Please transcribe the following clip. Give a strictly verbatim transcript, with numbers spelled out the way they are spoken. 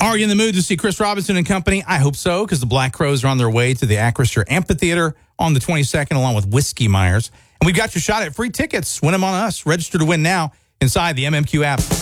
Are you in the mood to see Chris Robinson and company? I hope so, because the Black Crowes are on their way to the Acrisure Amphitheater on the twenty-second, along with Whiskey Myers. And we've got your shot at free tickets. Win them on us. Register to win now inside the M M Q app.